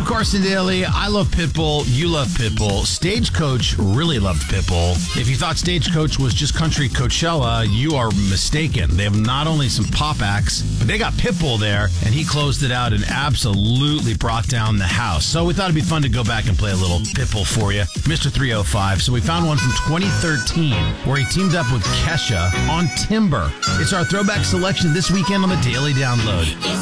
Carson Daly. I love Pitbull. You love Pitbull. Stagecoach really loved Pitbull. If you thought Stagecoach was just country Coachella, you are mistaken. They have not only some pop acts, but they got Pitbull there, and he closed it out and absolutely brought down the house. So we thought it'd be fun to go back and play a little Pitbull for you. Mr. 305. So we found one from 2013 where he teamed up with Kesha on Timber. It's our throwback selection this weekend on the Daily Download.